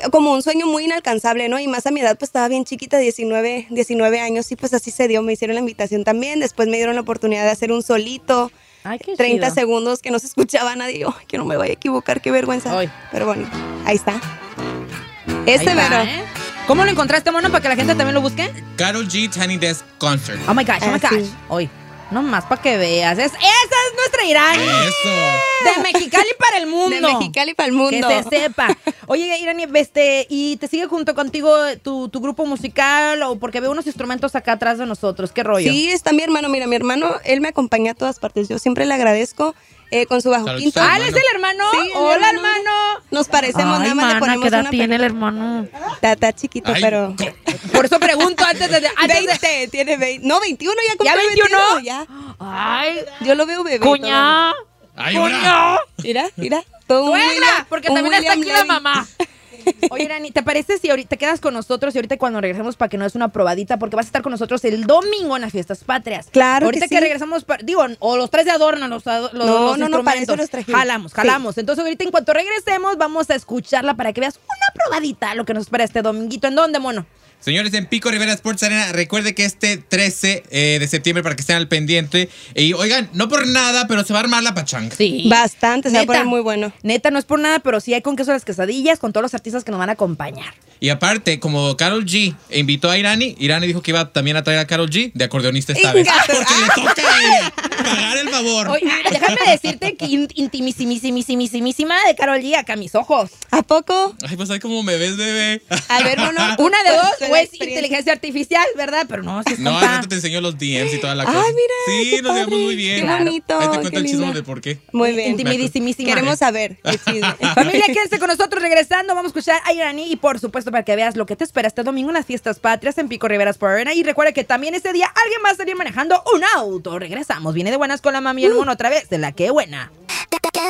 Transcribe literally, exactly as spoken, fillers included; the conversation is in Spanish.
como un sueño muy inalcanzable, ¿no? Y más a mi edad, pues estaba bien chiquita, diecinueve, diecinueve años, y pues así se dio, me hicieron la invitación también, después me dieron la oportunidad de hacer un solito, Ay, qué treinta chido. segundos que no se escuchaba a nadie, ay, que no me vaya a equivocar, qué vergüenza. Ay. Pero bueno, ahí está. Este Ahí va, mero. ¿eh? ¿Cómo lo encontraste, mono, para que la gente también lo busque? Karol G Tiny Desk Concert. Oh my gosh, oh my Ah, sí. gosh. Hoy, no más para que veas. Es, esa es nuestra Irani. Eso. De Mexicali para el mundo. De Mexicali para el mundo. Que se sepa. Oye, Irani, este, ¿y te sigue junto contigo tu, tu grupo musical? O porque veo unos instrumentos acá atrás de nosotros. ¿Qué rollo? Sí, está mi hermano, mira, mi hermano, él me acompaña a todas partes, yo siempre le agradezco eh, con su bajo Salud, quinto. Ah, ¿él es el hermano? Sí, el Hola, hermano. hermano. Nos parecemos, nada más le ponemos una tiene el hermano? Está, está chiquito, Ay, pero... co- Por eso pregunto antes de... Antes de veinte, tiene veinte. No, veintiuno ya cumplió. ¿Ya veintiuno? Ya. Ay, Yo lo veo bebé. cuña. Ay, ahora. Mira, mira. Todo un Suegra, William- porque un también está William aquí la Levy. mamá. Oye, Irani, ¿te parece si ahorita te quedas con nosotros y ahorita cuando regresemos para que nos des una probadita? Porque vas a estar con nosotros el domingo en las fiestas patrias. Claro Ahorita que que, sí. regresamos, pa- digo, o los tres de adorno, los, ado- los, No, los no, no, para instrumentos. eso los trajimos. Jalamos, jalamos. Entonces ahorita en cuanto regresemos vamos a escucharla para que veas una probadita de lo que nos espera este dominguito. ¿En dónde, mono? Señores, en Pico Rivera Sports Arena, recuerde que este trece eh, de septiembre, para que estén al pendiente. Y oigan, no por nada, pero se va a armar la pachanga. Sí. Bastante, se va a Neta. poner muy bueno. Neta, no es por nada, pero sí hay con queso las quesadillas, con todos los artistas que nos van a acompañar. Y aparte, como Karol G invitó a Irani, Irani dijo que iba también a traer a Karol G de acordeonista esta vez. Ingato. Porque le toca a ella pagar el favor. Oye, déjame decirte que in- intimisimísimísima de Karol G acá a mis ojos. ¿A poco? Ay, pues ay, como me ves, bebé. A ver, mono. Una de dos, Pues, o la es experiencia. inteligencia artificial, ¿verdad? Pero no, si es No, compa. al rato te enseño los D Ms y toda la Ay, cosa. mira, Sí, qué nos llevamos padre, muy bien. qué bonito, Ahí te qué cuento el chisme linda. de por qué. Muy bien. Intimidísimísima. Queremos saber el chisme. Familia, quédense con nosotros regresando. Vamos a escuchar a Irani y, por supuesto, para que veas lo que te espera este domingo en las fiestas patrias en Pico Rivera Sport Arena. Y recuerda que también ese día alguien va a salir manejando un auto. Regresamos. Viene de buenas con la mami y el mono otra vez. De la que buena.